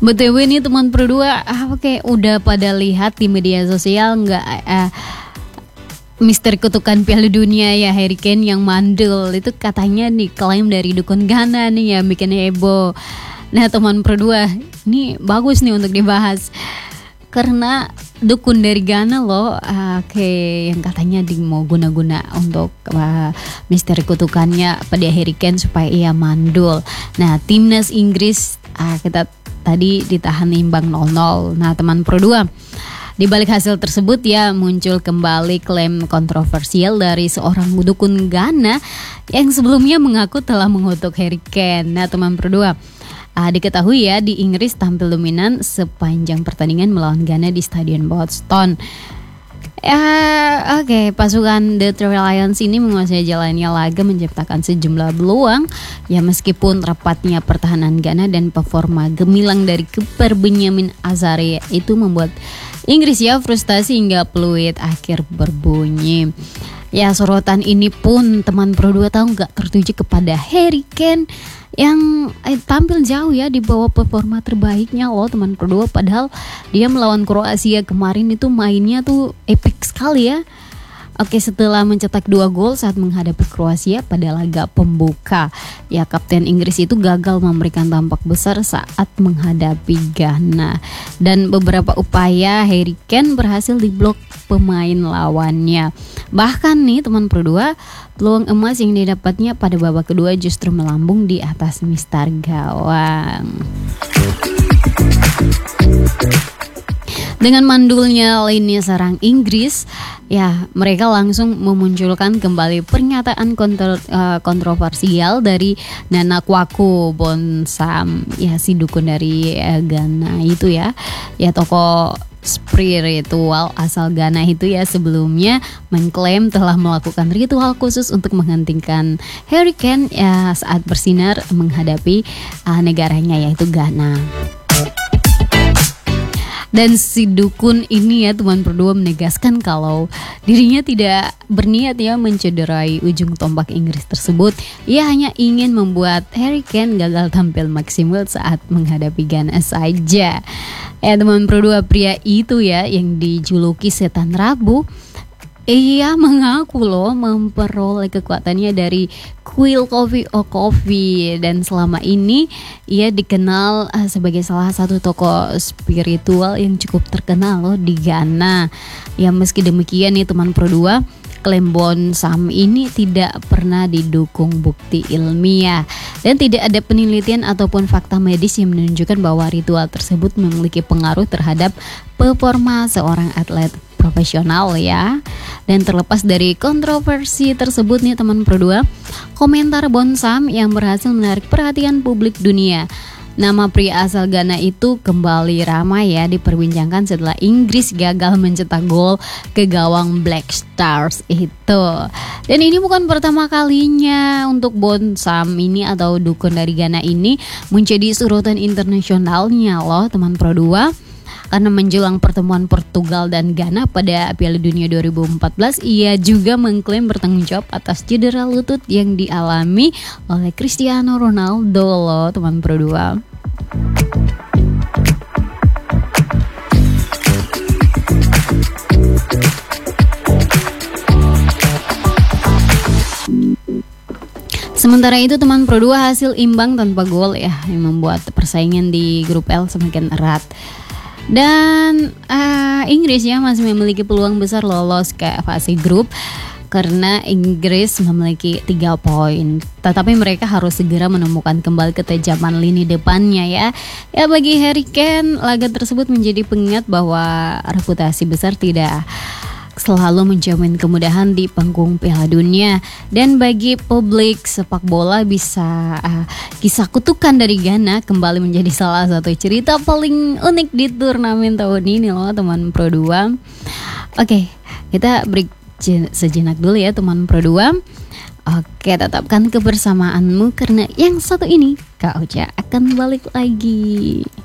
BTW nih teman berdua, oke, udah pada lihat di media sosial nggak Mister Kutukan Piala Dunia ya, Harry Kane yang mandul itu katanya diklaim dari dukun Ghana nih ya, bikin heboh. Nah teman berdua, ini bagus nih untuk dibahas karena dukun dari Ghana loh, yang katanya mau guna-guna untuk Mister Kutukannya pada Harry Kane supaya ia mandul. Nah timnas Inggris kita tadi ditahan imbang 0-0. Nah teman Pro 2, di balik hasil tersebut ya muncul kembali klaim kontroversial dari seorang dukun Ghana yang sebelumnya mengaku telah mengutuk Harry Kane. Nah teman Pro 2, diketahui ya di Inggris tampil dominan sepanjang pertandingan melawan Ghana di Stadion Boston. Pasukan The Three Lions ini menguasai jalannya laga, menciptakan sejumlah peluang ya meskipun rapatnya pertahanan Ghana dan performa gemilang dari kiper Benjamin Azaria itu membuat Inggris ya frustasi hingga peluit akhir berbunyi. Ya sorotan ini pun teman Pro 2 tahu nggak tertuju kepada Harry Kane yang tampil jauh ya di bawah performa terbaiknya loh teman Pro 2, padahal dia melawan Kroasia kemarin itu mainnya tuh epic sekali ya. Setelah mencetak 2 gol saat menghadapi Kroasia pada laga pembuka, ya kapten Inggris itu gagal memberikan dampak besar saat menghadapi Ghana dan beberapa upaya Harry Kane berhasil diblok pemain lawannya. Bahkan nih teman Pro 2, peluang emas yang didapatnya pada babak kedua justru melambung di atas mistar gawang. Dengan mandulnya lini serang Inggris, ya mereka langsung memunculkan kembali pernyataan kontroversial dari Nana Kwaku Bonsam, ya si dukun dari Ghana itu ya tokoh spiritual asal Ghana itu ya sebelumnya mengklaim telah melakukan ritual khusus untuk menghentikan Harry Kane ya saat bersinar menghadapi negaranya yaitu Ghana. Dan si dukun ini ya teman Pro 2 menegaskan kalau dirinya tidak berniat ya mencederai ujung tombak Inggris tersebut. Ia hanya ingin membuat Harry Kane gagal tampil maksimal saat menghadapi Ghana saja. Ya teman Pro 2, pria itu ya yang dijuluki setan Rabu, ia mengaku loh memperoleh kekuatannya dari kuil coffee dan selama ini ia dikenal sebagai salah satu tokoh spiritual yang cukup terkenal loh di Ghana. Ya meski demikian nih teman Pro 2, klaim Bonsam ini tidak pernah didukung bukti ilmiah dan tidak ada penelitian ataupun fakta medis yang menunjukkan bahwa ritual tersebut memiliki pengaruh terhadap performa seorang atlet profesional ya. Dan terlepas dari kontroversi tersebut nih teman Pro 2, komentar Bonsam yang berhasil menarik perhatian publik dunia. Nama pria asal Ghana itu kembali ramai ya diperbincangkan setelah Inggris gagal mencetak gol ke gawang Black Stars itu. Dan ini bukan pertama kalinya untuk Bonsam ini atau dukun dari Ghana ini menjadi sorotan internasionalnya loh teman Pro 2. Karena menjelang pertemuan Portugal dan Ghana pada Piala Dunia 2014, ia juga mengklaim bertanggung jawab atas cedera lutut yang dialami oleh Cristiano Ronaldo loh teman Pro 2. Sementara itu teman Pro 2, hasil imbang tanpa gol ya yang membuat persaingan di grup L semakin erat. Dan Inggris ya masih memiliki peluang besar lolos ke fase grup karena Inggris memiliki 3 poin. Tetapi mereka harus segera menemukan kembali ketajaman lini depannya ya. Ya bagi Harry Kane, laga tersebut menjadi pengingat bahwa reputasi besar tidak selalu menjamin kemudahan di panggung Piala Dunia. Dan bagi publik sepak bola bisa kisah kutukan dari Ghana kembali menjadi salah satu cerita paling unik di turnamen tahun ini loh teman Pro 2. Kita break sejenak dulu ya teman Pro 2. Tetapkan kebersamaanmu karena yang satu ini Kak Ocha akan balik lagi.